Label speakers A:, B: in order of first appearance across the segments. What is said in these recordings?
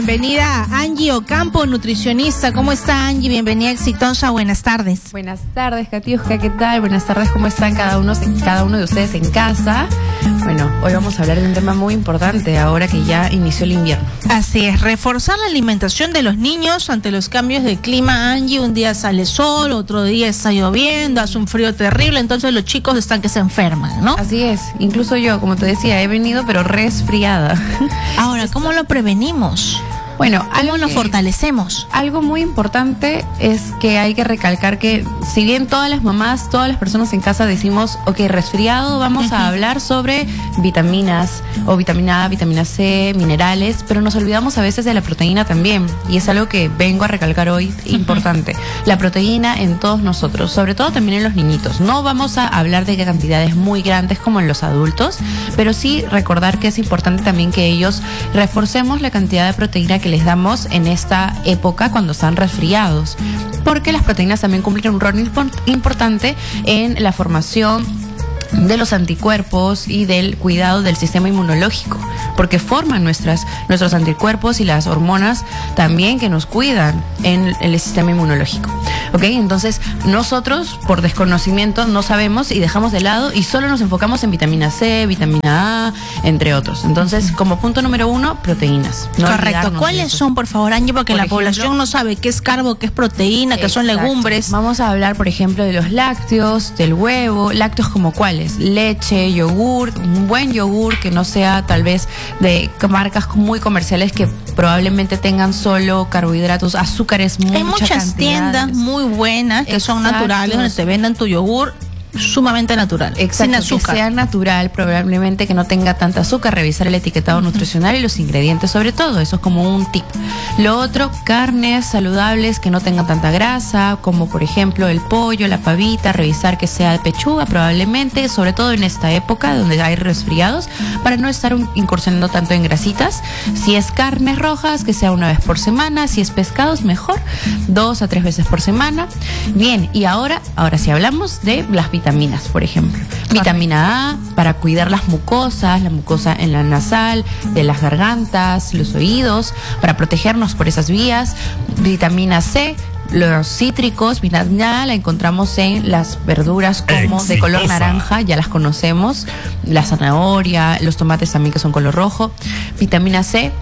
A: bienvenida a Angie Ocampo, nutricionista. ¿Cómo está, Angie? Bienvenida, exitosa. Buenas tardes.
B: Buenas tardes, Katiuska, ¿qué tal? Buenas tardes, ¿cómo están cada uno de ustedes en casa? Bueno, hoy vamos a hablar de un tema muy importante ahora que ya inició el invierno.
A: Así es, reforzar la alimentación de los niños ante los cambios de clima, Angie. Un día sale sol, otro día está lloviendo, hace un frío terrible, entonces los chicos están que se enferman, ¿no?
B: Así es, incluso yo, como te decía, he venido pero resfriada.
A: Ahora, ¿cómo lo prevenimos?
B: Bueno,
A: ¿cómo lo fortalecemos?
B: Algo muy importante es que hay que recalcar que si bien todas las mamás, todas las personas en casa decimos, ok, resfriado, vamos a hablar sobre vitaminas o vitamina A, vitamina C, minerales, pero nos olvidamos a veces de la proteína también, y es algo que vengo a recalcar hoy, importante. La proteína en todos nosotros, sobre todo también en los niñitos. No vamos a hablar de cantidades muy grandes como en los adultos, pero sí recordar que es importante también que ellos reforcemos la cantidad de proteína que les damos en esta época cuando están resfriados, porque las proteínas también cumplen un rol importante en la formación de los anticuerpos y del cuidado del sistema inmunológico, porque forman nuestros anticuerpos y las hormonas también que nos cuidan en el sistema inmunológico. ¿Ok? Entonces, nosotros, por desconocimiento, no sabemos y dejamos de lado y solo nos enfocamos en vitamina C, vitamina A, entre otros. Entonces, como punto número 1, proteínas.
A: No correcto. ¿Cuáles son, por favor, Angie? Porque la población no sabe qué es carbo, qué es proteína, qué son legumbres.
B: Vamos a hablar, por ejemplo, de los lácteos, del huevo. ¿Lácteos como cuáles? Leche, yogur, un buen yogur que no sea tal vez de marcas muy comerciales que probablemente tengan solo carbohidratos, azúcares,
A: hay muchas tiendas muy buenas que son naturales, donde te vendan tu yogur sumamente natural, sin azúcar.
B: Que sea natural, probablemente que no tenga tanta azúcar, revisar el etiquetado nutricional y los ingredientes sobre todo, eso es como un tip. Lo otro, carnes saludables que no tengan tanta grasa, como por ejemplo el pollo, la pavita, revisar que sea de pechuga probablemente, sobre todo en esta época donde hay resfriados, para no estar incursionando tanto en grasitas. Si es carnes rojas, que sea una vez por semana, si es pescados, mejor, 2 a 3 veces por semana. Bien, y ahora sí hablamos de las vitaminas, por ejemplo. Vitamina A para cuidar las mucosas, la mucosa en la nasal, de las gargantas, los oídos, para protegernos por esas vías. Vitamina C, los cítricos, vitamina A la encontramos en las verduras como de color naranja, ya las conocemos, la zanahoria, los tomates también que son color rojo. Vitamina C,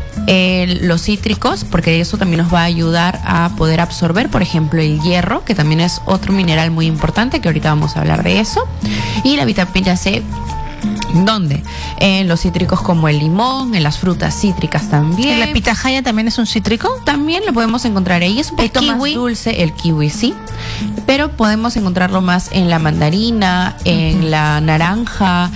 B: los cítricos, porque eso también nos va a ayudar a poder absorber, por ejemplo, el hierro, que también es otro mineral muy importante, que ahorita vamos a hablar de eso. Y la vitamina C, ¿dónde? En los cítricos como el limón, en las frutas cítricas también.
A: ¿La pitahaya también es un cítrico?
B: También lo podemos encontrar ahí, es un poquito más dulce, el kiwi sí, pero podemos encontrarlo más en la mandarina, en la naranja,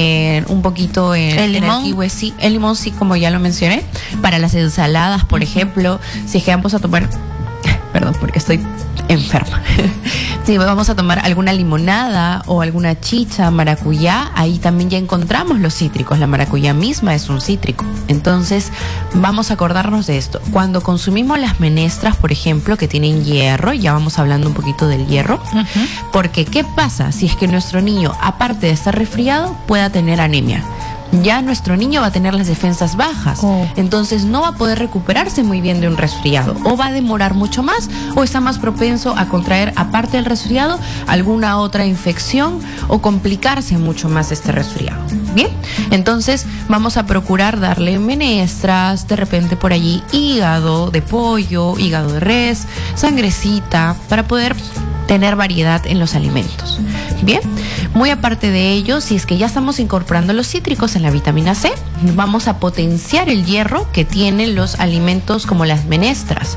B: un poquito en el kiwi sí, el limón sí, como ya lo mencioné, para las ensaladas, por ejemplo, si es que vamos a tomar, perdón, porque estoy enferma. Si vamos a tomar alguna limonada o alguna chicha, maracuyá, ahí también ya encontramos los cítricos. La maracuyá misma es un cítrico. Entonces, vamos a acordarnos de esto. Cuando consumimos las menestras, por ejemplo, que tienen hierro, ya vamos hablando un poquito del hierro, porque ¿qué pasa si es que nuestro niño, aparte de estar resfriado, pueda tener anemia? Ya nuestro niño va a tener las defensas bajas, entonces no va a poder recuperarse muy bien de un resfriado, o va a demorar mucho más, o está más propenso a contraer, aparte del resfriado, alguna otra infección o complicarse mucho más este resfriado. Bien, entonces vamos a procurar darle menestras, de repente por allí hígado de pollo, hígado de res, sangrecita, para poder tener variedad en los alimentos. Bien, muy aparte de ello, si es que ya estamos incorporando los cítricos en la vitamina C, vamos a potenciar el hierro que tienen los alimentos como las menestras.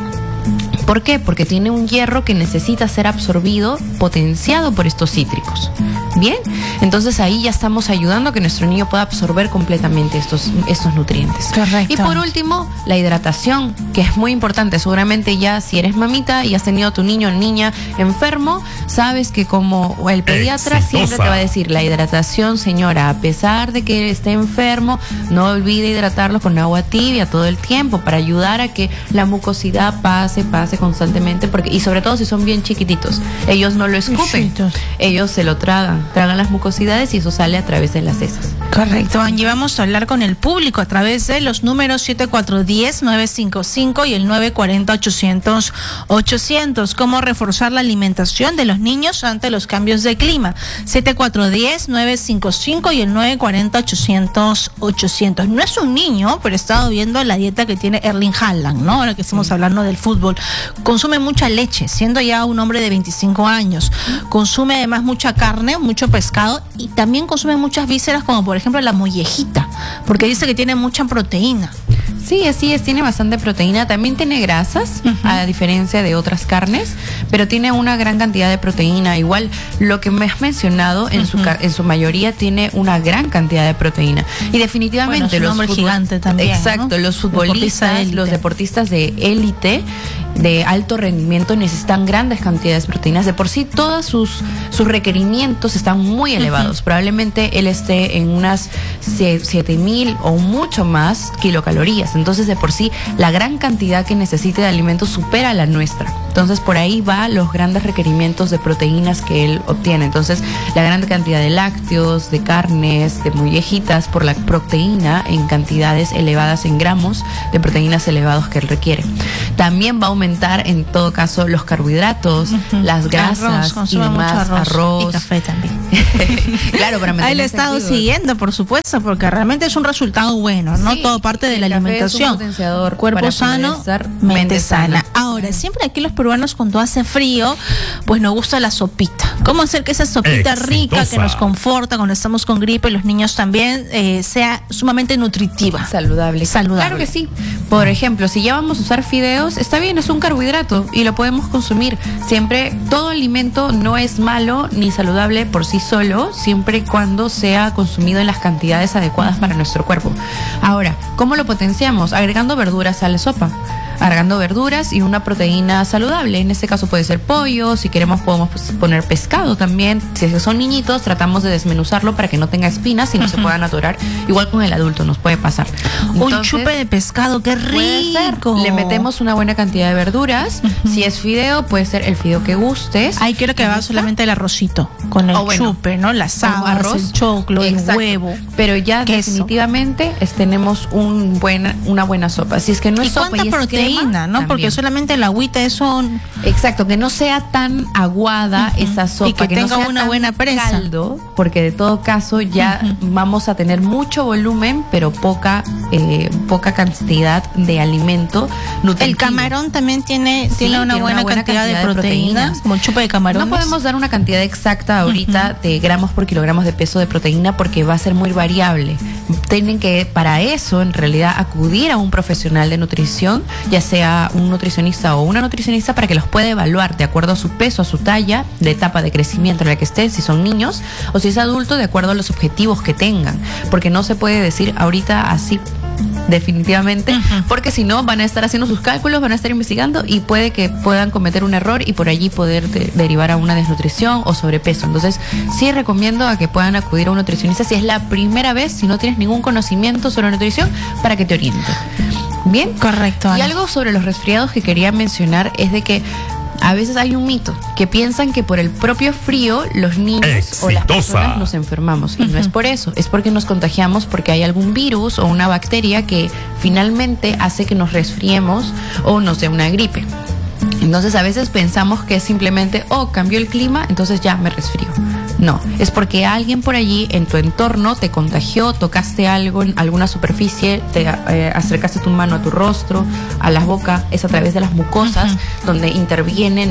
B: ¿Por qué? Porque tiene un hierro que necesita ser absorbido, potenciado por estos cítricos. Bien, entonces ahí ya estamos ayudando a que nuestro niño pueda absorber completamente estos nutrientes.
A: Correcto.
B: Y por último, la hidratación, que es muy importante. Seguramente ya si eres mamita y has tenido a tu niño o niña enfermo, sabes que como el pediatra siempre te va a decir, la hidratación, señora, a pesar de que esté enfermo, no olvide hidratarlo con agua tibia todo el tiempo para ayudar a que la mucosidad pase constantemente, porque y sobre todo si son bien chiquititos, ellos no lo escupen, ellos se lo tragan. tragan las mucosidades y eso sale a través de las heces.
A: Correcto, Angie. Vamos a hablar con el público a través de los números 7410-955 y el 940-800. ¿Cómo reforzar la alimentación de los niños ante los cambios de clima? 7410-955 y el 940-800. No es un niño, pero he estado viendo la dieta que tiene Erling Haaland, ¿no? Ahora que estamos hablando del fútbol. Consume mucha leche, siendo ya un hombre de 25 años. Consume además mucha carne, mucho pescado y también consume muchas vísceras, como por ejemplo la mollejita, porque dice que tiene mucha proteína.
B: Sí, así es, tiene bastante proteína, también tiene grasas, a diferencia de otras carnes, pero tiene una gran cantidad de proteína. Igual lo que me has mencionado, en su mayoría tiene una gran cantidad de proteína. Y definitivamente
A: es un hombre gigante también.
B: Exacto, ¿no? Los futbolistas, los deportistas de élite, de alto rendimiento, necesitan grandes cantidades de proteínas. De por sí, todos sus requerimientos están muy elevados. Probablemente él esté en unas 7,000 o mucho más kilocalorías. Entonces, de por sí, la gran cantidad que necesite de alimentos supera la nuestra. Entonces, por ahí va los grandes requerimientos de proteínas que él obtiene. Entonces, la gran cantidad de lácteos, de carnes, de mollejitas, por la proteína en cantidades elevadas en gramos de proteínas elevados que él requiere. También va a aumentar, en todo caso, los carbohidratos, las grasas y demás, arroz.
A: Y café también.
B: Claro, para mantener.
A: Ahí lo he estado siguiendo, por supuesto, porque realmente es un resultado bueno, ¿no? Sí, todo parte de la alimentación.
B: Es un potenciador.
A: Cuerpo sano, mente sana. Ahora, siempre aquí los peruanos, cuando hace frío, pues nos gusta la sopita. ¿Cómo hacer que esa sopita rica, que nos conforta cuando estamos con gripe, y los niños también, sea sumamente nutritiva?
B: Saludable. Claro que sí. Por ejemplo, si ya vamos a usar fideos, está bien, es un carbohidrato y lo podemos consumir. Siempre, todo alimento no es malo ni saludable por sí solo, siempre y cuando sea consumido en las cantidades adecuadas para nuestro cuerpo. Ahora, ¿cómo lo potenciamos? Agregando verduras a la sopa. Agregando verduras y una proteína saludable. En este caso puede ser pollo, si queremos podemos poner pescado también. Si son niñitos, tratamos de desmenuzarlo para que no tenga espinas y no se puedan atorar. Igual con el adulto nos puede pasar.
A: Entonces, un chupe de pescado, qué rico.
B: Le metemos una buena cantidad de verduras. Si es fideo, puede ser el fideo que gustes.
A: Ahí quiero que va solamente el arrocito con el chupe, ¿no? Las habas, el choclo, el huevo.
B: Pero ya definitivamente tenemos una buena sopa. Si es que no es sopa y es
A: proteína, ¿no? También. Porque solamente el agüita, eso.
B: Exacto, que no sea tan aguada esa sopa,
A: y que tenga
B: no sea
A: una buena presa.
B: Caldo, porque de todo caso ya vamos a tener mucho volumen, pero poca cantidad de alimento nutritivo.
A: El camarón también tiene una buena cantidad de proteínas, como el chupe de camarón.
B: No podemos dar una cantidad exacta ahorita de gramos por kilogramos de peso de proteína porque va a ser muy variable. Tienen que, para eso, en realidad, acudir a un profesional de nutrición, ya sea un nutricionista o una nutricionista, para que los pueda evaluar de acuerdo a su peso, a su talla, de etapa de crecimiento en la que estén, si son niños o si es adulto, de acuerdo a los objetivos que tengan, porque no se puede decir ahorita así definitivamente, porque si no van a estar haciendo sus cálculos, van a estar investigando y puede que puedan cometer un error y por allí poder derivar a una desnutrición o sobrepeso. Entonces sí recomiendo a que puedan acudir a un nutricionista si es la primera vez, si no tienes ningún conocimiento sobre nutrición, para que te oriente. Bien,
A: correcto, Ana.
B: Y algo sobre los resfriados que quería mencionar es de que a veces hay un mito que piensan que por el propio frío los niños o las personas nos enfermamos. Y no es por eso, es porque nos contagiamos porque hay algún virus o una bacteria que finalmente hace que nos resfriemos o nos dé una gripe. Entonces a veces pensamos que es simplemente, cambió el clima, entonces ya me resfrío. No, es porque alguien por allí en tu entorno te contagió, tocaste algo en alguna superficie, te acercaste tu mano a tu rostro, a la boca, es a través de las mucosas donde interviene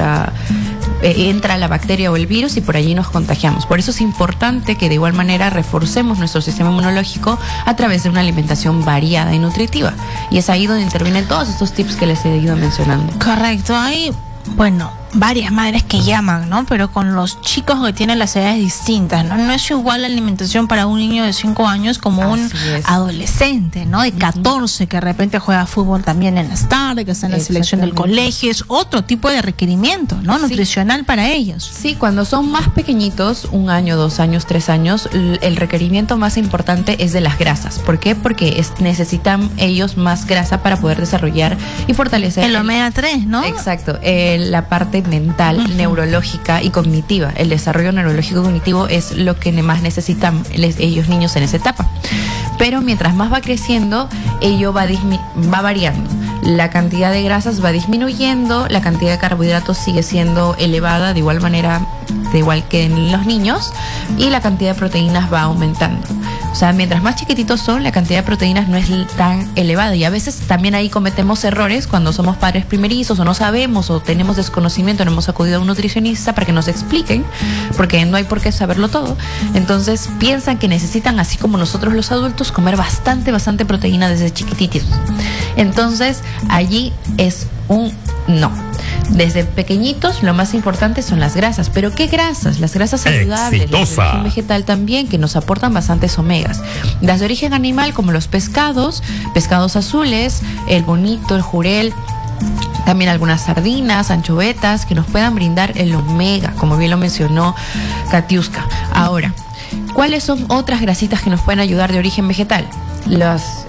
B: entra la bacteria o el virus y por allí nos contagiamos. Por eso es importante que de igual manera reforcemos nuestro sistema inmunológico a través de una alimentación variada y nutritiva. Y es ahí donde intervienen todos estos tips que les he ido mencionando.
A: Correcto, hay, varias madres que llaman, ¿no? Pero con los chicos que tienen las edades distintas, ¿no? No es igual la alimentación para un niño de 5 años como un adolescente, ¿no? De 14 que de repente juega fútbol también en las tardes, que está en la selección del colegio. Es otro tipo de requerimiento, ¿no? Nutricional para ellos.
B: Sí, cuando son más pequeñitos, 1 año, 2 años, 3 años, el requerimiento más importante es de las grasas. ¿Por qué? Porque necesitan ellos más grasa para poder desarrollar y fortalecer
A: el omega 3, ¿no?
B: Exacto, la parte parte mental, neurológica y cognitiva. El desarrollo neurológico y cognitivo es lo que más necesitan ellos niños en esa etapa. Pero mientras más va creciendo, ello va variando. La cantidad de grasas va disminuyendo, la cantidad de carbohidratos sigue siendo elevada de igual manera, de igual que en los niños, y la cantidad de proteínas va aumentando. O sea, mientras más chiquititos son, la cantidad de proteínas no es tan elevada, y a veces también ahí cometemos errores cuando somos padres primerizos o no sabemos o tenemos desconocimiento, no hemos acudido a un nutricionista para que nos expliquen, porque no hay por qué saberlo todo. Entonces piensan que necesitan, así como nosotros los adultos, comer bastante proteína desde chiquititos. Entonces allí es un no. Desde pequeñitos lo más importante son las grasas. ¿Pero qué grasas? Las grasas saludables, las de origen vegetal también, que nos aportan bastantes omegas. Las de origen animal, como los pescados azules, el bonito, el jurel, también algunas sardinas, anchovetas, que nos puedan brindar el omega, como bien lo mencionó Katiuska. Ahora, ¿cuáles son otras grasitas que nos pueden ayudar de origen vegetal? Las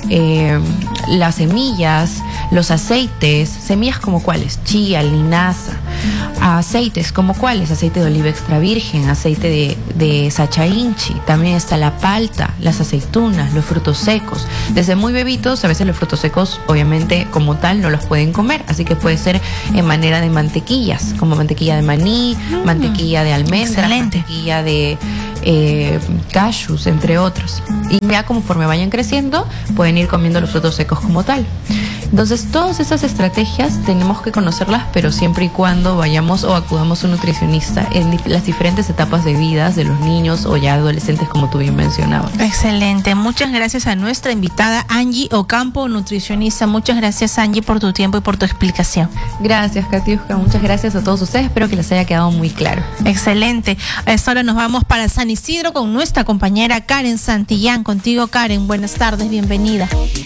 B: semillas, los aceites, semillas como cuáles, chía, linaza, aceites como cuáles, aceite de oliva extra virgen, aceite de sacha inchi, también está la palta, las aceitunas, los frutos secos. Desde muy bebitos, a veces los frutos secos obviamente como tal no los pueden comer, así que puede ser en manera de mantequillas, como mantequilla de maní, mantequilla de almendras, mantequilla de cashews, entre otros. Y ya conforme vayan creciendo, pueden ir comiendo los frutos secos como tal. Entonces, todas esas estrategias tenemos que conocerlas, pero siempre y cuando vayamos o acudamos a un nutricionista en las diferentes etapas de vida de los niños o ya adolescentes, como tú bien mencionabas.
A: Excelente. Muchas gracias a nuestra invitada Angie Ocampo, nutricionista. Muchas gracias, Angie, por tu tiempo y por tu explicación.
B: Gracias, Katiuska. Muchas gracias a todos ustedes. Espero que les haya quedado muy claro.
A: Excelente. A esta hora nos vamos para San Isidro con nuestra compañera Karen Santillán. Contigo, Karen. Buenas tardes. Bienvenida.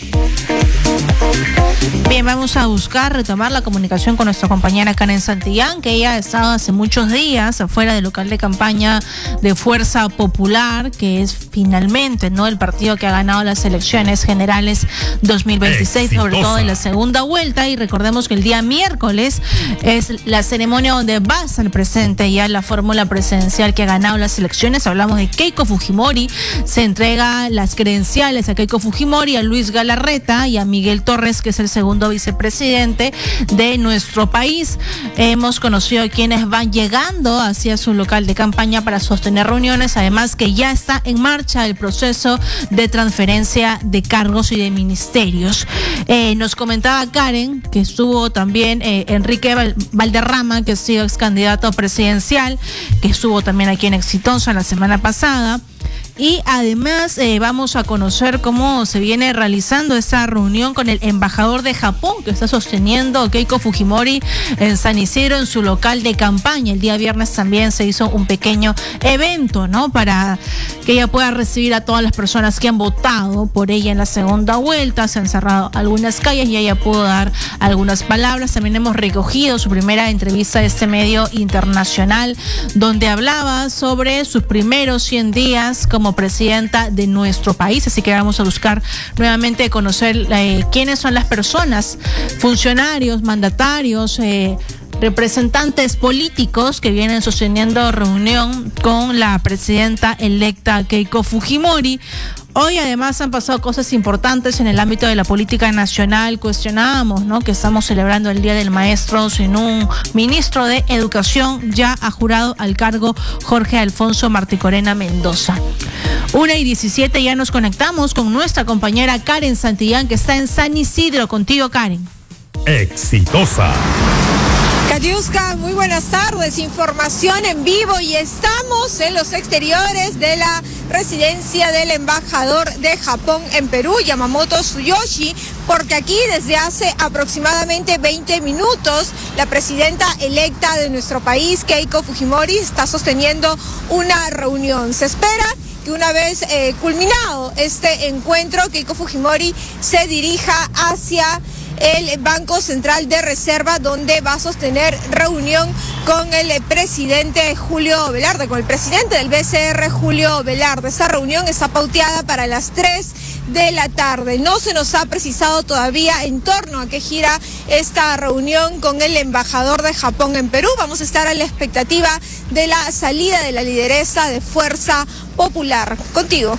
A: Bien, vamos a retomar la comunicación con nuestra compañera Karen Santillán, que ella ha estado hace muchos días afuera del local de campaña de Fuerza Popular, que es finalmente, ¿no?, el partido que ha ganado las elecciones generales 2026, exitosa, sobre todo en la segunda vuelta. Y recordemos que el día miércoles es la ceremonia donde va a estar presente ya la fórmula presidencial que ha ganado las elecciones. Hablamos de Keiko Fujimori. Se entrega las credenciales a Keiko Fujimori, a Luis Galarreta y a Miguel Torres, que es el segundo vicepresidente de nuestro país. Hemos conocido a quienes van llegando hacia su local de campaña para sostener reuniones, además que ya está en marcha el proceso de transferencia de cargos y de ministerios. Nos comentaba Karen que estuvo también Enrique Valderrama, que ha sido ex candidato presidencial, que estuvo también aquí en Exitosa la semana pasada. Y además vamos a conocer cómo se viene realizando esa reunión con el embajador de Japón que está sosteniendo Keiko Fujimori en San Isidro, en su local de campaña. El día viernes también se hizo un pequeño evento, ¿no?, para que ella pueda recibir a todas las personas que han votado por ella en la segunda vuelta. Se han cerrado algunas calles y ella pudo dar algunas palabras. También hemos recogido su primera entrevista de este medio internacional, donde hablaba sobre sus primeros 100 días como presidenta de nuestro país. Así que vamos a buscar nuevamente conocer quiénes son las personas, funcionarios, mandatarios, representantes políticos que vienen sosteniendo reunión con la presidenta electa Keiko Fujimori. Hoy además han pasado cosas importantes en el ámbito de la política nacional. Cuestionábamos, ¿no?, que estamos celebrando el Día del Maestro sin un ministro de Educación. Ya ha jurado al cargo Jorge Alfonso Marticorena Mendoza. 1:17, ya nos conectamos con nuestra compañera Karen Santillán, que está en San Isidro. Contigo, Karen.
C: Exitosa.
D: Katiuska, muy buenas tardes, información en vivo y estamos en los exteriores de la residencia del embajador de Japón en Perú, Yamamoto Tsuyoshi, porque aquí desde hace aproximadamente 20 minutos la presidenta electa de nuestro país, Keiko Fujimori, está sosteniendo una reunión. Se espera que una vez culminado este encuentro, Keiko Fujimori se dirija hacia el Banco Central de Reserva, donde va a sostener reunión con el presidente Julio Velarde, con el presidente del BCR, Julio Velarde. Esta reunión está pauteada para las 3 de la tarde. No se nos ha precisado todavía en torno a qué gira esta reunión con el embajador de Japón en Perú. Vamos a estar a la expectativa de la salida de la lideresa de Fuerza Popular. Contigo.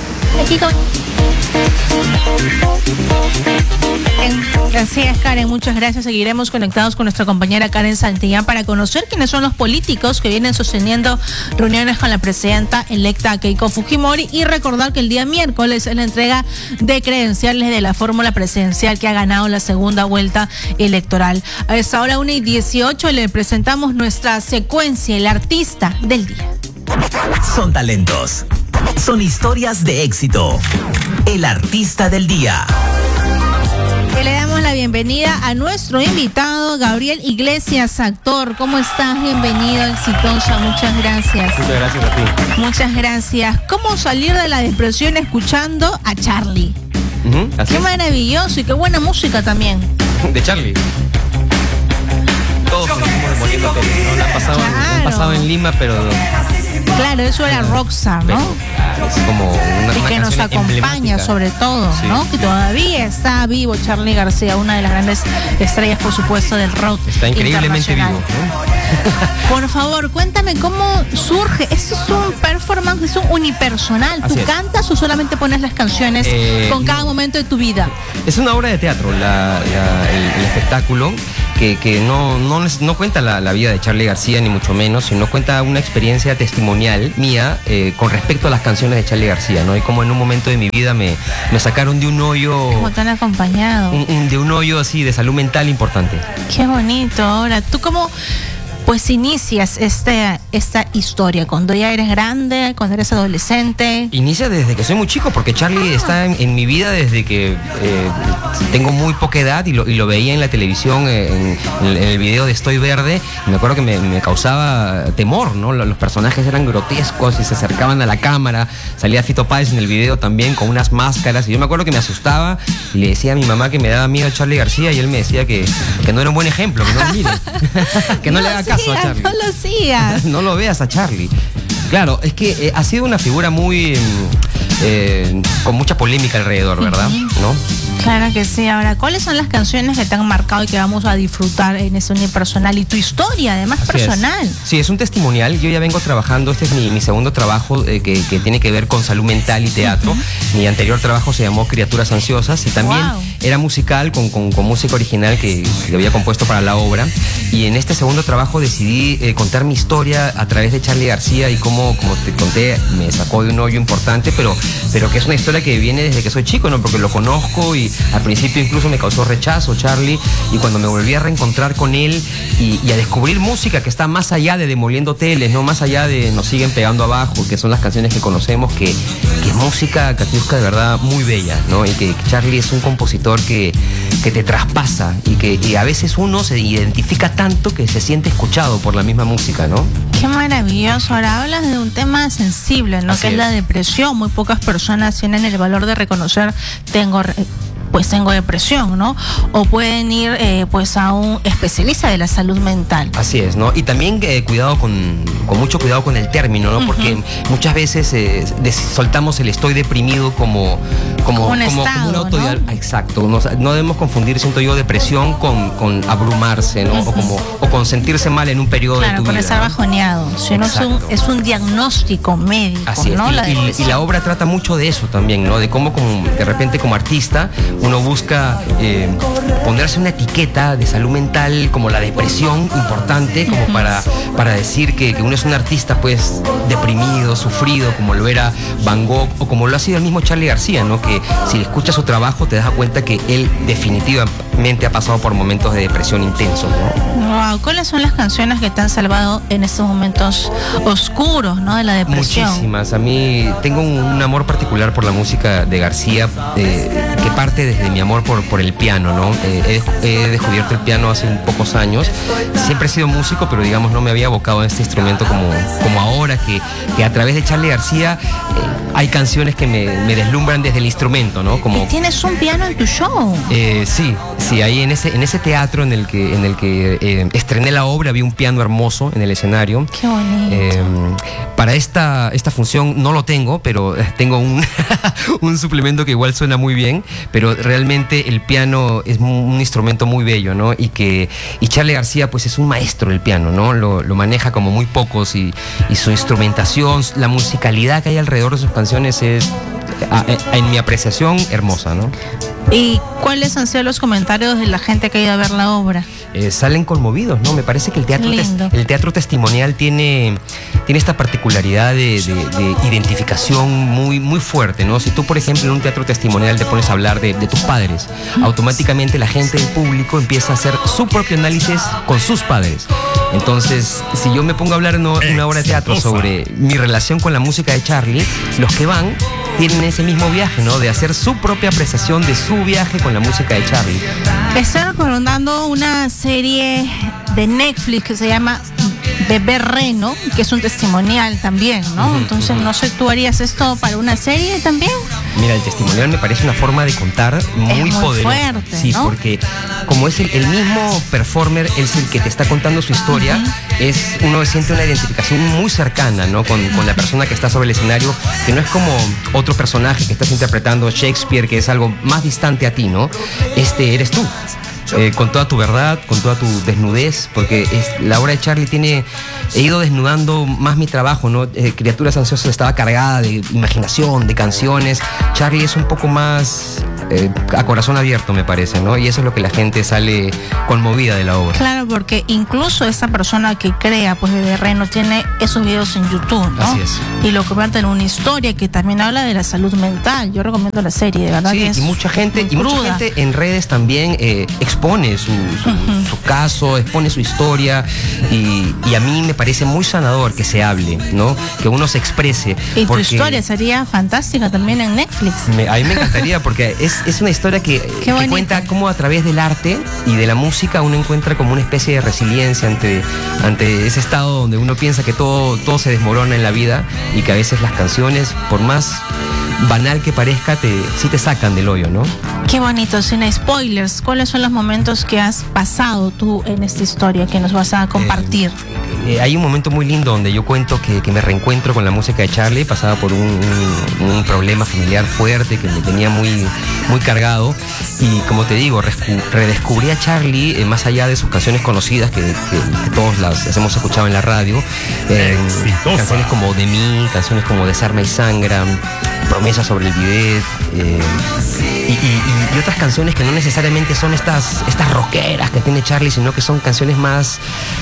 A: Así es, Karen, muchas gracias. Seguiremos conectados con nuestra compañera Karen Santillán para conocer quiénes son los políticos que vienen sosteniendo reuniones con la presidenta electa Keiko Fujimori, y recordar que el día miércoles es la entrega de credenciales de la fórmula presidencial que ha ganado la segunda vuelta electoral. A esta hora 1:18 le presentamos nuestra secuencia, el artista del día.
E: Son talentos, son historias de éxito. El artista del día.
A: Le damos la bienvenida a nuestro invitado, Gabriel Iglesias, actor. ¿Cómo estás? Bienvenido, exitosa. Muchas gracias.
F: Muchas gracias a ti.
A: Muchas gracias. ¿Cómo salir de la depresión escuchando a Charlie? Qué maravilloso y qué buena música también.
F: De Charlie. Todos sentimos Demoliendo Teles, ¿no? La han pasado en Lima, pero...
A: Claro, eso era Rockstar, ¿no?
F: Es como una
A: que nos acompaña sobre todo, sí, ¿no? Que todavía está vivo Charly García, una de las grandes estrellas, por supuesto, del rock.
F: Está increíblemente vivo, ¿no?
A: Por favor, cuéntame cómo surge. ¿Esto es un performance, es un unipersonal? ¿Tú cantas o solamente pones las canciones con cada momento de tu vida?
F: Es una obra de teatro, el espectáculo. Que no cuenta la vida de Charly García, ni mucho menos, sino cuenta una experiencia testimonial mía con respecto a las canciones de Charly García, ¿no? Y como en un momento de mi vida me sacaron de un hoyo...
A: Como tan acompañado.
F: De un hoyo así de salud mental importante.
A: Qué bonito. Ahora, ¿tú cómo pues inicias esta historia? ¿Cuando ya eres grande? ¿Cuando eres adolescente?
F: Inicia desde que soy muy chico, porque Charly está en mi vida desde que tengo muy poca edad y lo veía en la televisión, en el video de Estoy Verde. Y me acuerdo que me causaba temor, ¿no? Los personajes eran grotescos y se acercaban a la cámara. Salía Fito Páez en el video también con unas máscaras, y yo me acuerdo que me asustaba y le decía a mi mamá que me daba miedo a Charly García, y él me decía que no era un buen ejemplo, que no lo mire, que no le haga caso a Charly.
A: No lo sigas.
F: No lo veas a Charly. Claro, es que ha sido una figura muy... con mucha polémica alrededor, ¿verdad? ¿No?
A: Claro que sí. Ahora, ¿cuáles son las canciones que te han marcado y que vamos a disfrutar en ese unipersonal? Y tu historia, además, así personal.
F: Sí, es un testimonial. Yo ya vengo trabajando, este es mi segundo trabajo que tiene que ver con salud mental y teatro. Mi anterior trabajo se llamó Criaturas Ansiosas, y también era musical con música original que había compuesto para la obra. Y en este segundo trabajo decidí contar mi historia a través de Charly García, y como te conté, me sacó de un hoyo importante, pero que es una historia que viene desde que soy chico, ¿no? Porque lo conozco, y al principio incluso me causó rechazo Charly, y cuando me volví a reencontrar con él y a descubrir música que está más allá de Demoliendo Teles, ¿no? Más allá de Nos Siguen Pegando Abajo, que son las canciones que conocemos, que es música, Katiuska, de verdad muy bella, ¿no? Y que Charly es un compositor que te traspasa, y a veces uno se identifica tanto que se siente escuchado por la misma música, ¿no?
A: Qué maravilloso. Ahora hablas de un tema sensible, ¿no? Que es la depresión. Muy pocas personas tienen el valor de reconocer tengo depresión, ¿no? O pueden ir pues a un especialista de la salud mental.
F: Así es, ¿no? Y también con mucho cuidado con el término, ¿no? Porque muchas veces soltamos el estoy deprimido como
A: un estado,
F: como un ¿no? Exacto. No debemos confundir, siento yo, depresión con abrumarse, ¿no? O con sentirse mal en un periodo de tu vida.
A: Claro, con estar bajoneado. Sino es un diagnóstico médico.
F: Así es,
A: ¿no?
F: Y la obra trata mucho de eso también, ¿no? De cómo de repente como artista uno busca ponerse una etiqueta de salud mental como la depresión importante, como para decir que uno es un artista pues deprimido, sufrido, como lo era Van Gogh, o como lo ha sido el mismo Charly García, ¿no? Que si escuchas su trabajo te das cuenta que él definitivamente ha pasado por momentos de depresión intensos, ¿no?
A: Wow, ¿cuáles son las canciones que te han salvado en estos momentos oscuros, ¿no? De la depresión.
F: Muchísimas. A mí tengo un amor particular por la música de García. que parte desde mi amor por el piano, ¿no? He descubierto el piano hace pocos años. Siempre he sido músico, pero digamos no me había abocado a este instrumento como ahora, que a través de Charly García hay canciones que me deslumbran desde el instrumento, ¿no?
A: ¿Y tienes un piano en tu show?
F: Sí, ahí en ese teatro en el que estrené la obra había un piano hermoso en el escenario.
A: Qué bonito.
F: Para esta función no lo tengo, pero tengo un suplemento que igual suena muy bien, pero realmente el piano es un instrumento muy bello, ¿no? Y Charly García pues es un maestro del piano, ¿no? Lo maneja como muy pocos y su instrumentación, la musicalidad que hay alrededor de sus canciones es, en mi apreciación, hermosa, ¿no?
A: ¿Y cuáles han sido los comentarios de la gente que ha ido a ver la obra?
F: Salen conmovidos, ¿no? Me parece que el teatro testimonial tiene esta particularidad de identificación muy, muy fuerte, ¿no? Si tú, por ejemplo, en un teatro testimonial te pones a hablar de tus padres, automáticamente la gente del público empieza a hacer su propio análisis con sus padres. Entonces, si yo me pongo a hablar en una obra de teatro sobre mi relación con la música de Charly, los que van tienen ese mismo viaje, ¿no? De hacer su propia apreciación de su viaje con la música de Charly.
A: Estoy recomendando una serie de Netflix que se llama Bebé Reno, que es un testimonial también, ¿no? Entonces, no sé, ¿tú harías esto para una serie también?
F: Mira, el testimonial me parece una forma de contar muy poderosa.
A: Fuerte,
F: sí,
A: ¿no?
F: Porque como es el mismo performer, es el que te está contando su historia, uno siente una identificación muy cercana, ¿no? Con la persona que está sobre el escenario, que no es como otro personaje que estás interpretando, Shakespeare, que es algo más distante a ti, ¿no? Eres tú. Con toda tu verdad, con toda tu desnudez, porque la obra de Charly he ido desnudando más mi trabajo, ¿no? Criaturas Ansiosas estaba cargada de imaginación, de canciones. Charly es un poco más a corazón abierto, me parece, ¿no? Y eso es lo que la gente sale conmovida de la obra.
A: Claro, porque incluso esa persona que crea, pues, Bebé Reno, tiene esos videos en YouTube, ¿no?
F: Así es.
A: Y lo convierte en una historia que también habla de la salud mental. Yo recomiendo la serie, de verdad.
F: Sí,
A: que es
F: y mucha gente en redes también expone su caso, expone su historia, y a mí me parece muy sanador que se hable, ¿no? Que uno se exprese.
A: Y tu historia sería fantástica también en Netflix.
F: A mí me encantaría, porque es una historia que cuenta cómo a través del arte y de la música uno encuentra como una especie de resiliencia ante ese estado donde uno piensa que todo se desmorona en la vida, y que a veces las canciones, por más banal que parezca, sí te sacan del hoyo, ¿no?
A: Qué bonito. Sin spoilers, ¿cuáles son los momentos que has pasado tú en esta historia que nos vas a compartir?
F: Hay un momento muy lindo donde yo cuento que me reencuentro con la música de Charly. Pasaba por un problema familiar fuerte que me tenía muy, muy cargado, y como te digo, redescubrí a Charly más allá de sus canciones conocidas que todos las hemos escuchado en la radio, canciones como De mí, canciones como Desarma y Sangra, Promesa sobre el bidet, y otras canciones que no necesariamente son estas rockeras que tiene Charly, sino que son canciones más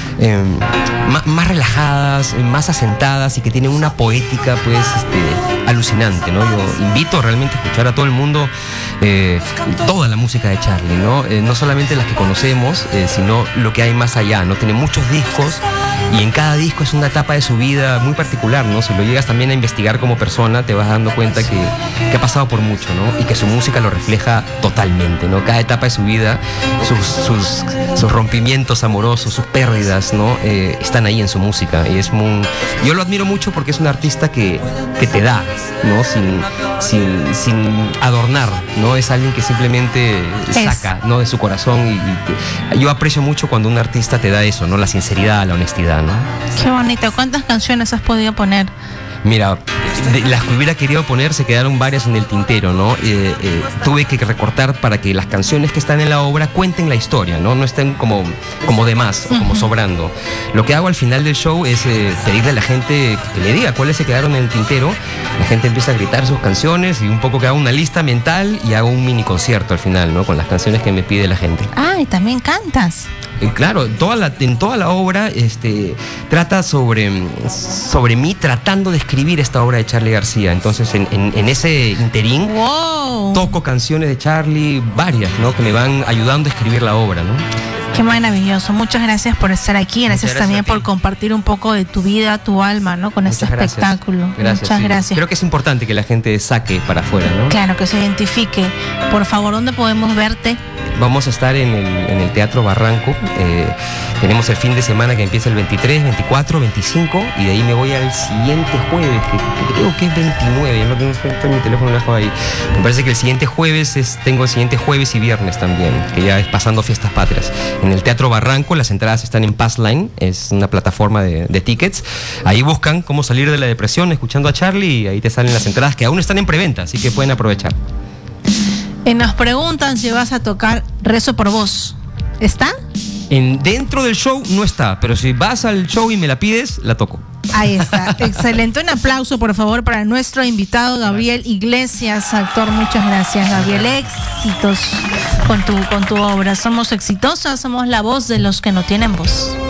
F: relajadas, más asentadas, y que tienen una poética pues alucinante, ¿no? Yo invito realmente a escuchar a todo el mundo toda la música de Charly, ¿no? No solamente las que conocemos, sino lo que hay más allá, ¿no? Tiene muchos discos, y en cada disco es una etapa de su vida muy particular, ¿no? Si lo llegas también a investigar como persona, te vas dando cuenta que ha pasado por mucho, ¿no? Y que su música lo refleja totalmente, ¿no? Cada etapa de su vida, sus rompimientos amorosos, sus pérdidas, ¿no? Están ahí en su música, y yo lo admiro mucho porque es un artista que te da, ¿no? Sin adornar, ¿no? Es alguien que simplemente saca, ¿no? De su corazón, y yo aprecio mucho cuando un artista te da eso, ¿no? La sinceridad, la honestidad, ¿no?
A: Qué bonito. ¿Cuántas canciones has podido poner?
F: Mira, las que hubiera querido poner se quedaron varias en el tintero, ¿no? Tuve que recortar para que las canciones que están en la obra cuenten la historia, ¿no? No estén como de más o como sobrando. Lo que hago al final del show es pedirle a la gente que le diga cuáles se quedaron en el tintero. La gente empieza a gritar sus canciones, y un poco que hago una lista mental y hago un mini concierto al final, ¿no? Con las canciones que me pide la gente.
A: Ah, y también cantas.
F: Claro, en toda la obra trata sobre mí tratando de escribir esta obra de Charly García. Entonces en ese interín toco canciones de Charly, varias, ¿no? Que me van ayudando a escribir la obra, ¿no?
A: Qué maravilloso. Muchas gracias por estar aquí. Gracias también por compartir un poco de tu vida, tu alma, ¿no? Con este espectáculo.
F: Muchas gracias. Creo que es importante que la gente saque para afuera, ¿no?
A: Claro, que se identifique. Por favor, ¿dónde podemos verte?
F: Vamos a estar en el Teatro Barranco. Tenemos el fin de semana que empieza el 23, 24, 25 y de ahí me voy al siguiente jueves, que creo que es 29. Yo no tengo en mi teléfono, lo dejo ahí. Me parece que el siguiente jueves tengo el siguiente jueves y viernes también, que ya es pasando Fiestas Patrias. En el Teatro Barranco, las entradas están en Passline, es una plataforma de tickets. Ahí buscan cómo salir de la depresión escuchando a Charly y ahí te salen las entradas que aún están en preventa, así que pueden aprovechar.
A: Nos preguntan si vas a tocar Rezo por Vos. ¿Está?
F: Dentro del show no está, pero si vas al show y me la pides, la toco.
A: Ahí está, excelente. Un aplauso, por favor, para nuestro invitado Gabriel Iglesias, actor. Muchas gracias, Gabriel. Éxitos con tu obra. Somos exitosas, somos la voz de los que no tienen voz.